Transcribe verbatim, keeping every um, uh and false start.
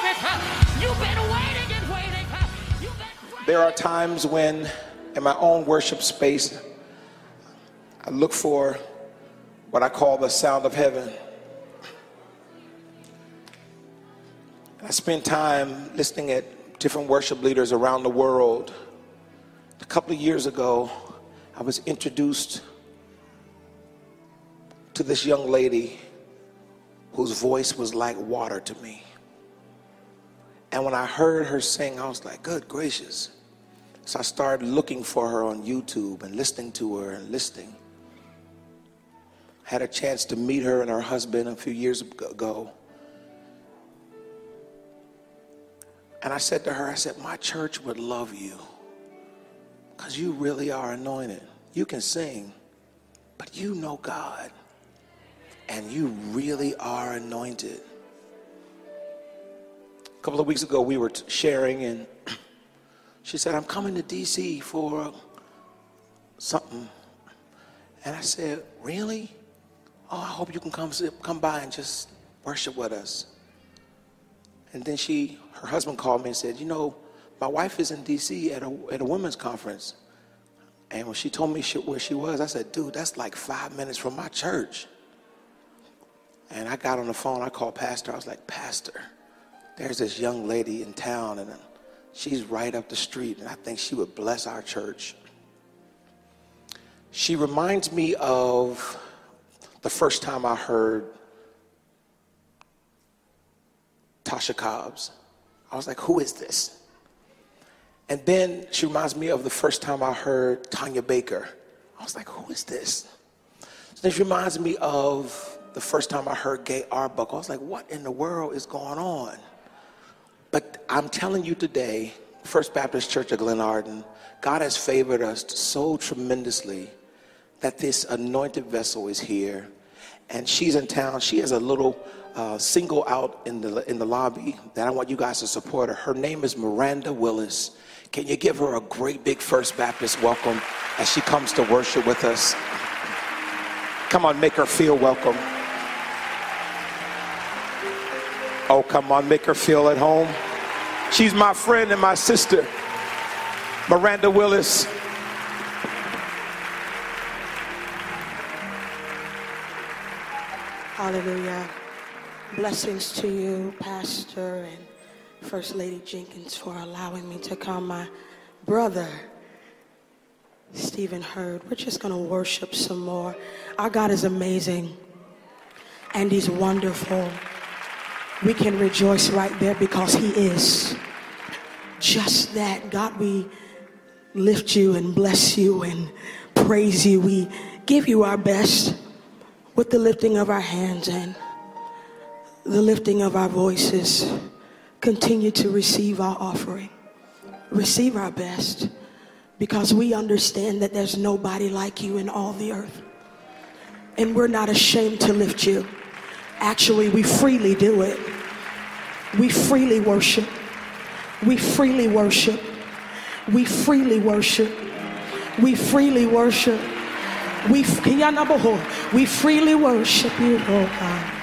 waiting. You've been waiting and waiting. You've been... There are times when, in my own worship space, I look for what I call the sound of heaven. I spend time listening at different worship leaders around the world. A couple of years ago, I was introduced to this young lady whose voice was like water to me. And when I heard her sing, I was like, good gracious. So I started looking for her on YouTube and listening to her and listening. Had a chance to meet her and her husband a few years ago. And I said to her, I said, my church would love you because you really are anointed. You can sing, but you know God, and you really are anointed. A couple of weeks ago, we were sharing, and she said, I'm coming to D C for something. And I said, really? Oh, I hope you can come, come by and just worship with us. And then she, her husband called me and said, you know, my wife is in D C at a, at a women's conference. And when she told me she, where she was, I said, dude, that's like five minutes from my church. And I got on the phone, I called Pastor. I was like, Pastor, there's this young lady in town, and she's right up the street, and I think she would bless our church. She reminds me of the first time I heard Tasha Cobbs. I was like, who is this? And then she reminds me of the first time I heard Tanya Baker. I was like, who is this? So then she reminds me of the first time I heard Gay Arbuckle. I was like, what in the world is going on? But I'm telling you today, First Baptist Church of Glenarden, God has favored us so tremendously that this anointed vessel is here. And she's in town. She has a little uh, single out in the in the lobby that I want you guys to support her. Her name is Miranda Willis. Can you give her a great big First Baptist welcome as she comes to worship with us? Come on, make her feel welcome. Oh, come on, make her feel at home. She's my friend and my sister, Miranda Willis. Hallelujah. Blessings to you, Pastor and First Lady Jenkins, for allowing me to come. My brother, Stephen Hurd. We're just going to worship some more. Our God is amazing, and he's wonderful. We can rejoice right there because he is. Just that. God, we lift you and bless you and praise you. We give you our best with the lifting of our hands and the lifting of our voices. Continue to receive our offering. Receive our best, because we understand that there's nobody like you in all the earth. And we're not ashamed to lift you. Actually, we freely do it. We freely worship. We freely worship. We freely worship. We freely worship. We, we freely worship you, oh God.